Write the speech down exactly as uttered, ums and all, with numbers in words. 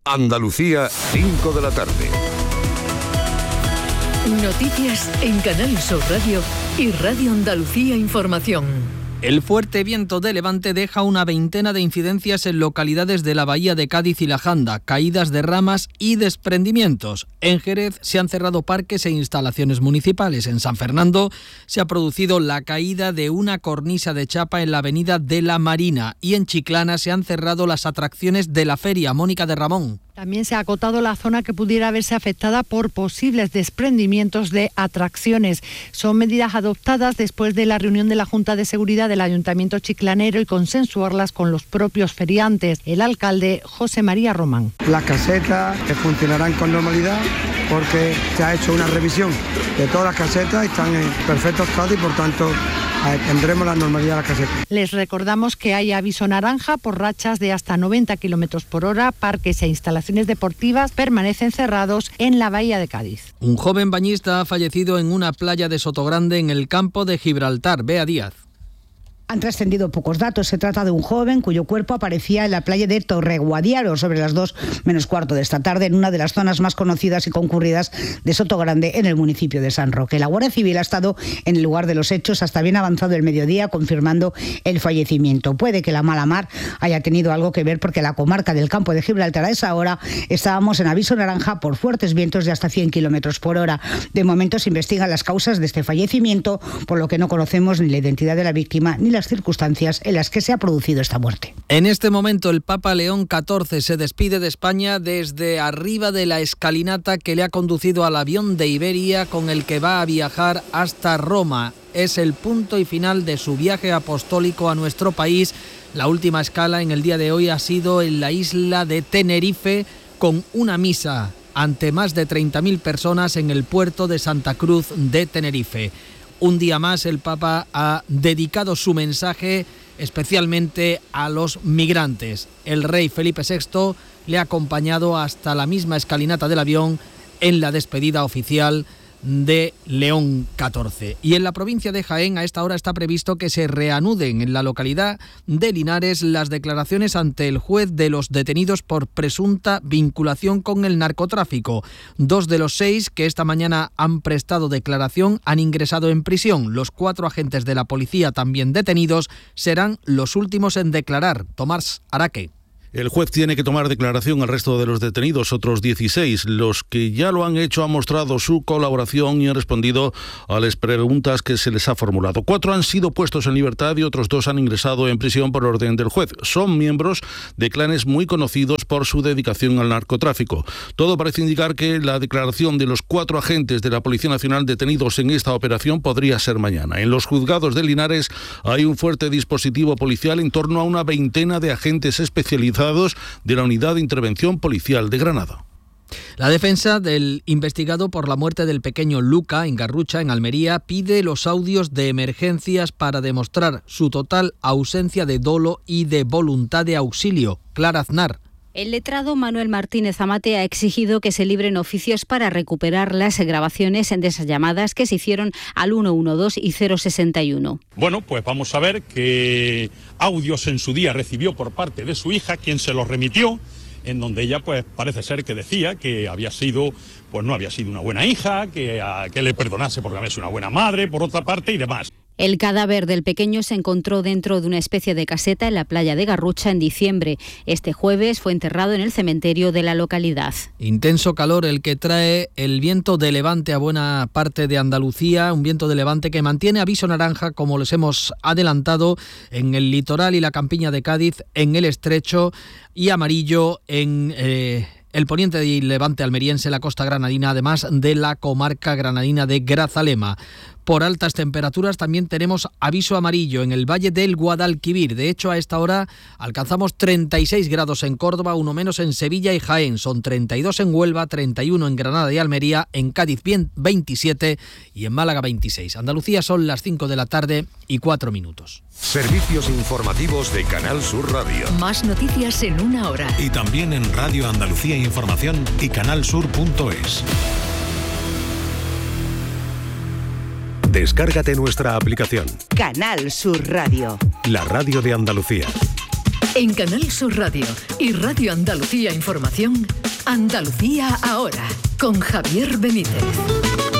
Andalucía, cinco de la tarde. Noticias en Canal Sur Radio y Radio Andalucía Información. El fuerte viento de levante deja una veintena de incidencias en localidades de la Bahía de Cádiz y La Janda, caídas de ramas y desprendimientos. En Jerez se han cerrado parques e instalaciones municipales. En San Fernando se ha producido la caída de una cornisa de chapa en la avenida de la Marina y en Chiclana se han cerrado las atracciones de la feria. Mónica de Ramón. También se ha acotado la zona que pudiera verse afectada por posibles desprendimientos de atracciones. Son medidas adoptadas después de la reunión de la Junta de Seguridad del Ayuntamiento chiclanero y consensuarlas con los propios feriantes. El alcalde José María Román. Las casetas que funcionarán con normalidad porque se ha hecho una revisión de todas las casetas y están en perfecto estado y por tanto tendremos la normalidad de las casetas. Les recordamos que hay aviso naranja por rachas de hasta noventa kilómetros por hora. Parques e instalaciones deportivas permanecen cerrados en la Bahía de Cádiz. Un joven bañista ha fallecido en una playa de Sotogrande en el campo de Gibraltar. Bea Díaz. Han trascendido pocos datos. Se trata de un joven cuyo cuerpo aparecía en la playa de Torreguadiaro sobre las dos menos cuarto de esta tarde en una de las zonas más conocidas y concurridas de Sotogrande en el municipio de San Roque. La Guardia Civil ha estado en el lugar de los hechos hasta bien avanzado el mediodía confirmando el fallecimiento. Puede que la mala mar haya tenido algo que ver porque la comarca del campo de Gibraltar a esa hora estábamos en aviso naranja por fuertes vientos de hasta cien kilómetros por hora. De momento se investigan las causas de este fallecimiento, por lo que no conocemos ni la identidad de la víctima ni las circunstancias en las que se ha producido esta muerte. En este momento el Papa León catorce se despide de España desde arriba de la escalinata que le ha conducido al avión de Iberia con el que va a viajar hasta Roma. Es el punto y final de su viaje apostólico a nuestro país. La última escala en el día de hoy ha sido en la isla de Tenerife con una misa ante más de treinta mil personas en el puerto de Santa Cruz de Tenerife. Un día más el Papa ha dedicado su mensaje especialmente a los migrantes. El rey Felipe sexto le ha acompañado hasta la misma escalinata del avión en la despedida oficial de León catorce. Y en la provincia de Jaén a esta hora está previsto que se reanuden en la localidad de Linares las declaraciones ante el juez de los detenidos por presunta vinculación con el narcotráfico. Dos de los seis que esta mañana han prestado declaración han ingresado en prisión. Los cuatro agentes de la policía también detenidos serán los últimos en declarar. Tomás Araque. El juez tiene que tomar declaración al resto de los detenidos, otros dieciséis. Los que ya lo han hecho han mostrado su colaboración y han respondido a las preguntas que se les ha formulado. Cuatro han sido puestos en libertad y otros dos han ingresado en prisión por orden del juez. Son miembros de clanes muy conocidos por su dedicación al narcotráfico. Todo parece indicar que la declaración de los cuatro agentes de la Policía Nacional detenidos en esta operación podría ser mañana. En los juzgados de Linares hay un fuerte dispositivo policial en torno a una veintena de agentes especializados de la Unidad de Intervención Policial de Granada. La defensa del investigado por la muerte del pequeño Luca en Garrucha, en Almería, pide los audios de emergencias para demostrar su total ausencia de dolo y de voluntad de auxilio. Clara Aznar. El letrado Manuel Martínez Amate ha exigido que se libren oficios para recuperar las grabaciones de esas llamadas que se hicieron al ciento doce y cero sesenta y uno. Bueno, pues vamos a ver qué audios en su día recibió por parte de su hija, quien se los remitió, en donde ella pues parece ser que decía que había sido, pues no había sido una buena hija, que, a, que le perdonase porque había sido una buena madre, por otra parte, y demás. El cadáver del pequeño se encontró dentro de una especie de caseta en la playa de Garrucha en diciembre. Este jueves fue enterrado en el cementerio de la localidad. Intenso calor el que trae el viento de levante a buena parte de Andalucía, un viento de levante que mantiene aviso naranja, como les hemos adelantado, en el litoral y la campiña de Cádiz, en el estrecho, y amarillo en Eh, el poniente y levante almeriense, la costa granadina, además de la comarca granadina de Grazalema. Por altas temperaturas también tenemos aviso amarillo en el Valle del Guadalquivir. De hecho, a esta hora alcanzamos treinta y seis grados en Córdoba, uno menos en Sevilla y Jaén. Son treinta y dos en Huelva, treinta y uno en Granada y Almería, en Cádiz veintisiete y en Málaga veintiséis. Andalucía son las cinco de la tarde y cuatro minutos. Servicios informativos de Canal Sur Radio. Más noticias en una hora. Y también en Radio Andalucía Información y canalsur punto es. Descárgate nuestra aplicación. Canal Sur Radio. La radio de Andalucía. En Canal Sur Radio y Radio Andalucía Información, Andalucía ahora, con Javier Benítez.